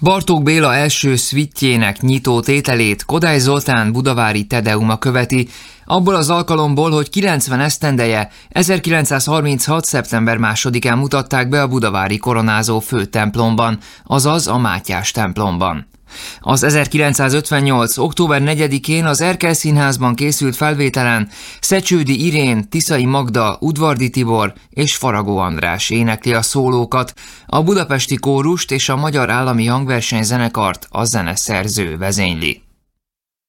Bartók Béla első szvittjének nyitó tételét Kodály Zoltán budavári Tedeuma követi, abból az alkalomból, hogy 90 esztendeje 1936. szeptember 2-án mutatták be a budavári koronázó főtemplomban, azaz a Mátyás templomban. Az 1958. október 4-én az Erkel Színházban készült felvételen Szecsődi Irén, Tiszai Magda, Udvardi Tibor és Faragó András énekli a szólókat, a budapesti kórust és a Magyar Állami Hangversenyzenekart a zeneszerző vezényli.